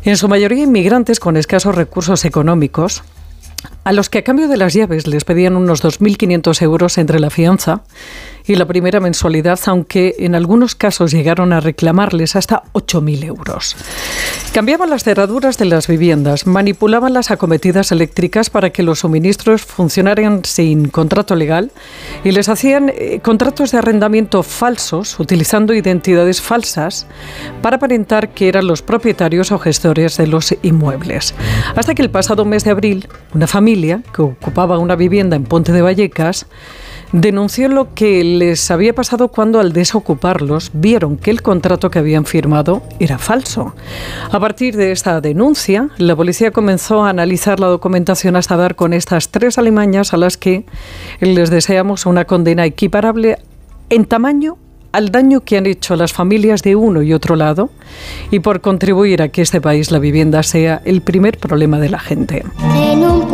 en su mayoría inmigrantes con escasos recursos económicos, a los que a cambio de las llaves les pedían unos 2.500 euros entre la fianza y la primera mensualidad, aunque en algunos casos llegaron a reclamarles hasta 8.000 euros. Cambiaban las cerraduras de las viviendas, manipulaban las acometidas eléctricas para que los suministros funcionaran sin contrato legal y les hacían contratos de arrendamiento falsos, utilizando identidades falsas para aparentar que eran los propietarios o gestores de los inmuebles. Hasta que el pasado mes de abril, una familia que ocupaba una vivienda en Ponte de Vallecas denunció lo que les había pasado cuando, al desocuparlos, vieron que el contrato que habían firmado era falso. A partir de esta denuncia, la policía comenzó a analizar la documentación hasta dar con estas 3 alimañas a las que les deseamos una condena equiparable en tamaño al daño que han hecho a las familias de uno y otro lado y por contribuir a que este país, la vivienda, sea el primer problema de la gente.